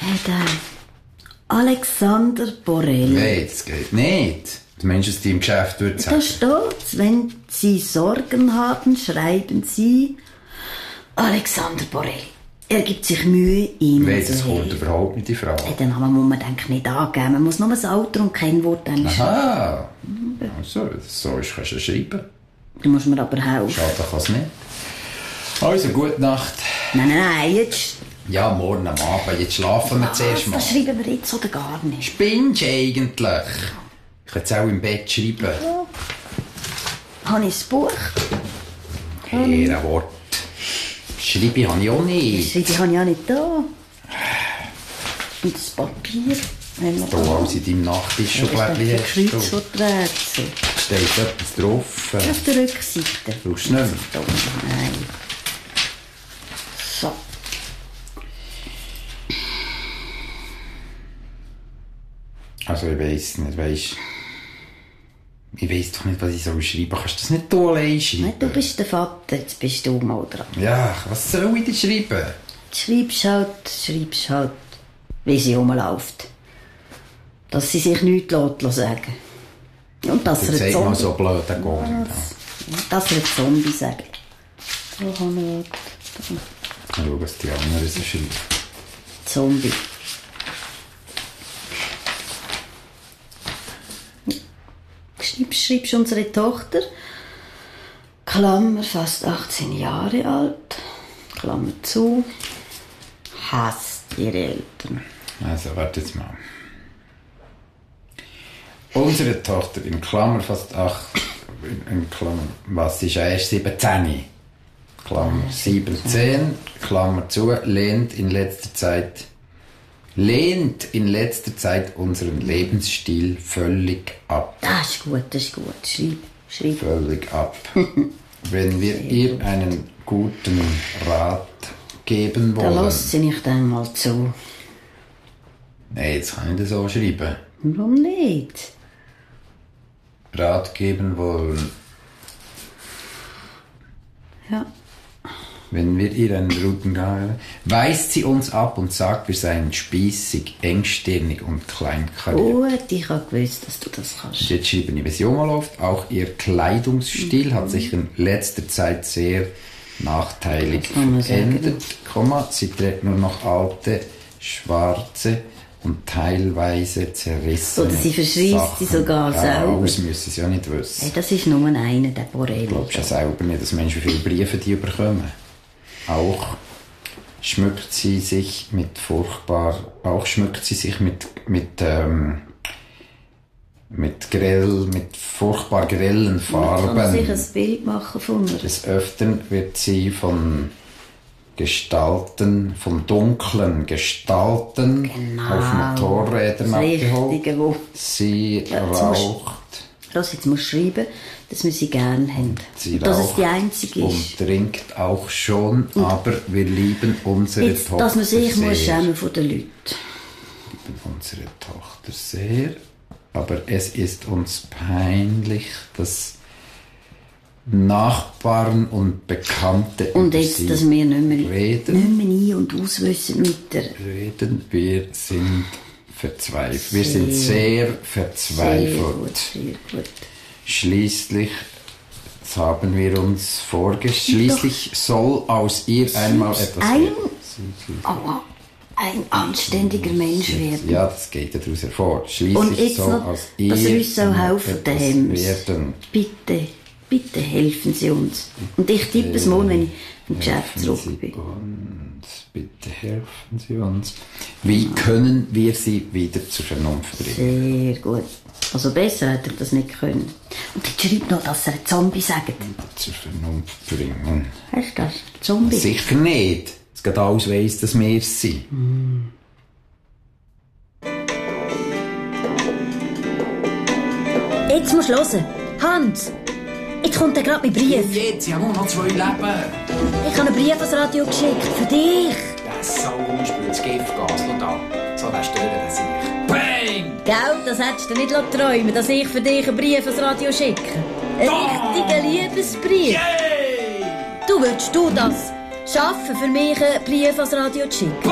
Der Alexander Borrell. Nein, das geht nicht. Der Mensch, das im Geschäft würde sagen. Da steht's, wenn Sie Sorgen haben, schreiben Sie Alexander Borrell. Er gibt sich Mühe, Ihnen Nein, zu das kommt helfen. überhaupt nicht in Frage. Den Namen muss man eigentlich nicht angeben. Man muss nur das Alter und Kennwort schreiben. Aha. Also, so ist, kannst du schreiben. Du musst mir aber helfen. Schade, kann es nicht. Also, gute Nacht. Nein, jetzt... Ja, morgen am Abend. Jetzt schlafen wir zuerst mal. Das schreiben wir jetzt oder gar nicht. Spinnst du eigentlich? Ich kann jetzt auch im Bett schreiben. Ja. Habe ich das Buch? Ehrenwort. Schreibe habe ich auch nicht. Die habe ich auch nicht da. Und das Papier. Da alles in deinem Nachttischschublett hast du. Kreuzworträtsel. Steht etwas drauf. Auf der Rückseite. Brauchst du nicht mehr? Nein. So. Also ich weiss nicht, weisst. Ich weiss doch nicht, was ich schreiben soll. Kannst du das nicht du allein schreiben? Nein, du bist der Vater, jetzt bist du mal dran. Ja, was soll ich denn schreiben? Schreibst halt, wie sie rumläuft. Dass sie sich nichts sagen lässt. Und dass er Jetzt ein sag mal Zombie... so blöd, der geht nicht. Dass er ein Zombie sagt. Da haben wir... Schau, was die anderen so schreiben. Zombie. Schreibst unsere Tochter, Klammer, fast 18 Jahre alt, Klammer zu, hasst ihre Eltern. Also, warte jetzt mal. Unsere Tochter, in Klammer fast 8, in Klammer, was ist erst 17? Klammer 17, Klammer zu, lehnt in letzter Zeit unseren Lebensstil völlig ab. Das ist gut. Schreib. Völlig ab. Wenn wir ihr einen guten Rat geben Da wollen... lässt sie nicht einmal zu. Nein, jetzt kann ich das so schreiben. Warum nicht? Rat geben wollen. Ja. Wenn wir ihr einen guten Rat... Weist sie uns ab und sagt, wir seien spießig, engstirnig und kleinkariert. Gut, ich habe gewusst, dass du das kannst. Jetzt schreibe ich, wie sie rumläuft. Auch ihr Kleidungsstil hat sich in letzter Zeit sehr nachteilig verändert. Sie trägt nur noch alte, schwarze und teilweise zerrissene Oder sie verschreisst Sachen. sie sogar selber. Das müssen sie ja nicht wissen. Hey, das ist nur einer, der Borrell. Glaubst du ja selber nicht, dass Menschen viele Briefe die bekommen? Auch schmückt sie sich mit furchtbar grellen Farben. Man kann sich ein Bild machen von ihr. Des Öfteren wird sie von dunklen Gestalten auf Motorrädern abgeholt. Sie raucht. Jetzt musst du schreiben, dass wir sie gerne haben. Dass es die einzige ist. Und trinkt auch schon, aber wir lieben unsere jetzt, Tochter dass man sich sehr. Muss schämen von den Leuten. Wir lieben unsere Tochter sehr, aber es ist uns peinlich, dass Nachbarn und Bekannte und jetzt, dass wir nicht mehr ein- und auswissen mit der... Wir sind verzweifelt. Wir sind sehr verzweifelt. Sehr gut. Schließlich haben wir uns Schließlich soll aus ihr einmal etwas werden. Ein anständiger Mensch werden. Ja, das geht daraus hervor. Schließlich und jetzt soll noch, aus ihr dass er uns so helfen daheim. werden. Bitte helfen Sie uns. Und ich tippe es morgen, wenn ich im Geschäft zurück bin. Bitte helfen Sie uns. Wie können wir sie wieder zur Vernunft bringen? Sehr gut. Also besser hätte er das nicht können. Und jetzt schreibt noch, dass er ein Zombie sagt. Zur Vernunft bringen. Hast du das? Zombie? Sicher nicht. Es geht alles weiss, dass wir es sind. Jetzt musst du hören. Hans, jetzt kommt gerade mein Brief. Jetzt, ich habe nur noch 2 Leben. Ich habe einen Brief ans Radio geschickt. Für dich. Das Sau spürt das Giftgas. Schau da. So, das stören das sich. Bang! Gell, das hättest du nicht träumen, dass ich für dich einen Brief ans Radio schicke. Ein richtiger Liebesbrief. Yay! Würdest du das schaffen, für mich einen Brief ans Radio zu schicken?